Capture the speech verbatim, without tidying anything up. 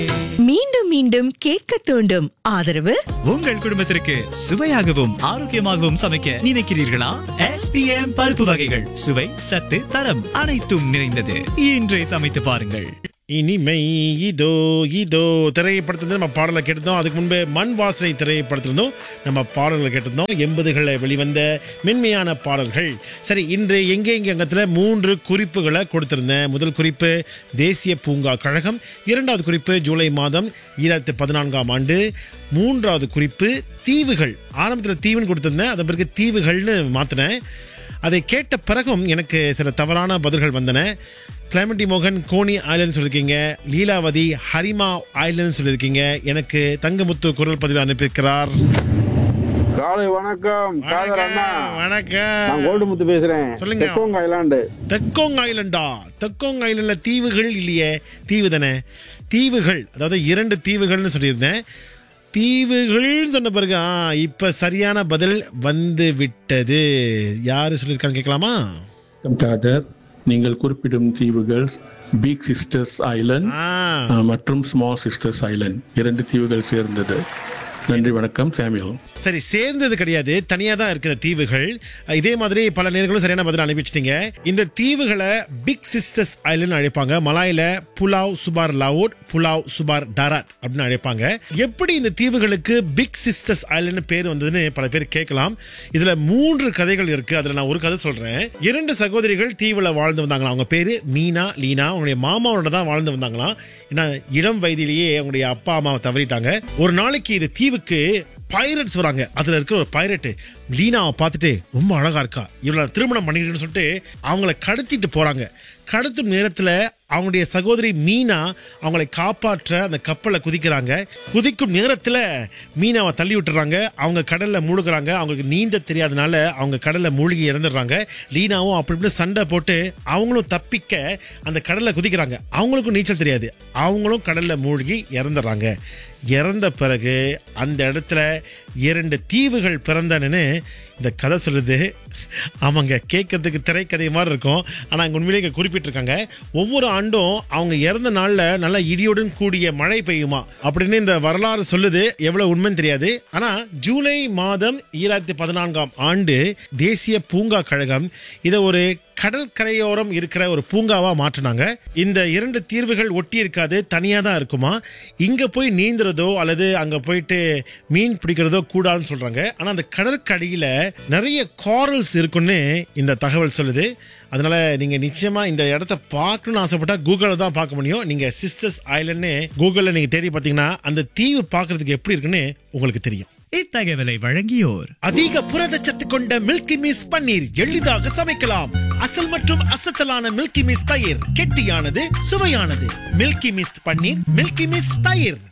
மீண்டும் மீண்டும் கேட்க தூண்டும் ஆதரவு உங்கள் குடும்பத்திற்கு சுவையாகவும் ஆரோக்கியமாகவும் சமைக்க நினைக்கிறீர்களா? எஸ் பி எம் பருப்பு வகைகள் சுவை சத்து தரம் அனைத்தும் நிறைந்தது. இன்றே சமைத்து பாருங்கள். இனிமை இதோ இதோ திரைப்படத்திலிருந்து நம்ம பாடலை கேட்டிருந்தோம். அதுக்கு முன்பு மண் வாசனை திரைப்படத்திலிருந்தும் நம்ம பாடல்களை கேட்டிருந்தோம். எண்பதுகளில் வெளிவந்த மென்மையான பாடல்கள். சரி, இன்று எங்கே எங்கே அங்கத்தில் மூன்று குறிப்புகளை கொடுத்திருந்தேன். முதல் குறிப்பு தேசிய பூங்கா கழகம், இரண்டாவது குறிப்பு ஜூலை மாதம் ஈராயிரத்தி பதினான்காம் ஆண்டு, மூன்றாவது குறிப்பு தீவுகள். ஆரம்பத்தில் தீவுன்னு கொடுத்திருந்தேன், அதன் பிறகு தீவுகள்னு மாற்றினேன். அதை கேட்ட பிறகும் எனக்கு சில தவறான பதில்கள் வந்தன. கிளைமட்டி மோகன் கோனி ஐலண்ட் சொல்லியிருக்கீங்க, லீலாவதி ஹரிமா ஐலண்ட் சொல்லியிருக்கீங்க. எனக்கு தங்கமுத்து குரல் பதிவு அனுப்பியிருக்கிறார். காலை வணக்கம் காதர் அண்ணா. வணக்கம், நான் கோல்டுமுத்து பேசுறேன். சொல்லுங்க. தெக்கோங் ஐலாண்டு. தெக்கோங் ஐலண்டா? தெக்கோங் ஐலண்ட்ல தீவுகள் இல்லையே. தீவு தானே? தீவுகள், அதாவது இரண்டு தீவுகள்னு சொல்லியிருந்தேன். தீவுகள் சொன்ன பிறகு ஆ இப்ப சரியான பதில் வந்து விட்டது. யாரு சொல்லியிருக்கான்னு கேட்கலாமா? காதர், நீங்கள் குறிப்பிடும் தீவுகள் பிக் சிஸ்டர்ஸ் ஐலண்ட் மற்றும் ஸ்மால் சிஸ்டர்ஸ் ஐலண்ட், இரண்டு தீவுகள் சேர்ந்தது. நன்றி, வணக்கம். சாமியல். சரி, சேர்ந்தது கிடையாது, தனியா தான் இருக்கிற தீவுகள். இதே மாதிரி பல நேர்களும் சரியான பதில் அனுப்பிச்சிட்டீங்க. இந்த தீவுகளை பிக் சிஸ்டர்ஸ் ஐலண்ட் அழைப்பாங்க. மலாயில புலாவ் சுபார் லாவோட், புலாவ் சுபார் டாராட் அப்படின்னு அழைப்பாங்க. எப்படி இந்த தீவுகளுக்கு பிக் சிஸ்டர்ஸ் ஐலண்ட் பேர் வந்ததுன்னு பல பேர் கேட்கலாம். இதுல மூன்று கதைகள் இருக்கு. அதுல நான் ஒரு கதை சொல்றேன். இரண்டு சகோதரிகள் தீவுல வாழ்ந்து வந்தாங்களாம். அவங்க பேரு மீனா, லீனா. அவங்களுடைய மாமாவோட தான் வாழ்ந்து வந்தாங்களாம். ஏன்னா இளம் வயதிலேயே அவங்களுடைய அப்பா அம்மாவை தவறிட்டாங்க. ஒரு நாளைக்கு இந்த தீவுக்கு பைரட்ஸ் வராங்க. அதுல இருக்கிற ஒரு பைரட் லீனாவை பார்த்துட்டு ரொம்ப அழகா இருக்கா, இவளை திருமணம் பண்ணிக்கிட்டுன்னு சொல்லிட்டு அவங்கள கடத்திட்டு போறாங்க. கடத்தும் நேரத்துல அவங்களுடைய சகோதரி மீனா அவங்களை காப்பாற்ற அந்த கப்பலை குதிக்கிறாங்க. குதிக்கும் நேரத்துல மீனாவை தள்ளி விட்டுறாங்க. அவங்க கடல்ல மூழ்குறாங்க. அவங்களுக்கு நீந்த தெரியாதனால அவங்க கடல்ல மூழ்கி இறந்துடுறாங்க. லீனாவும் அப்படி இப்படி சண்டை போட்டு அவங்களும் தப்பிக்க அந்த கடல்ல குதிக்கிறாங்க. அவங்களுக்கும் நீச்சல் தெரியாது. அவங்களும் கடல்ல மூழ்கி இறந்துடுறாங்க. இறந்த பிறகு அந்த இடத்துல இரண்டு தீவுகள் பிறந்தனன்னு இந்த கதை சொல்லுது. ஆமாங்க, கேட்கறதுக்கு திரைக்கதை மாதிரி இருக்கும். ஆனால் அங்கே உண்மையிலே இங்கே குறிப்பிட்டிருக்காங்க, ஒவ்வொரு ஆண்டும் அவங்க இறந்த நாளில் நல்லா இடியுடன் கூடிய மழை பெய்யுமா அப்படின்னு இந்த வரலாறு சொல்லுது. எவ்வளோ உண்மைன்னு தெரியாது. ஆனால் ஜூலை மாதம் ஈராயிரத்தி பதினான்காம் ஆண்டு தேசிய பூங்கா கழகம் இதை ஒரு கடற்கரையோரம் இருக்கிற ஒரு பூங்காவா மாற்றினாங்க. இந்த இரண்டு தீர்வுகள் ஒட்டி இருக்காது, தனியா தான் இருக்குமா. இங்க போய் நீந்துறதோ அல்லது அங்க போயிட்டு மீன் பிடிக்கிறதோ கூடாதுன்னு சொல்றாங்க. ஆனா அந்த கடற்கரையில நிறைய காரல்ஸ் இருக்குன்னு இந்த தகவல் சொல்லுது. அதனால நீங்க நிச்சயமா இந்த இடத்த பார்க்கணும்னு ஆசைப்பட்டா கூகுள்ல தான் பார்க்க முடியும். நீங்க சிஸ்டர்ஸ் ஐலண்ட்னு கூகுள்ல நீங்க தேடி பார்த்தீங்கன்னா அந்த தீவு பார்க்கறதுக்கு எப்படி இருக்குன்னு உங்களுக்கு தெரியும். இத்தகவலை வழங்கியோர் அதிக புரதச்சத்து கொண்ட மில்கி மிஸ் பன்னீர் எளிதாக சமைக்கலாம். அசல் மற்றும் அசத்தலான மில்கி மிஸ் தயிர் கெட்டியானது, சுவையானது. மில்கி மிஸ் பன்னீர், மில்கி மிஸ் தயிர்.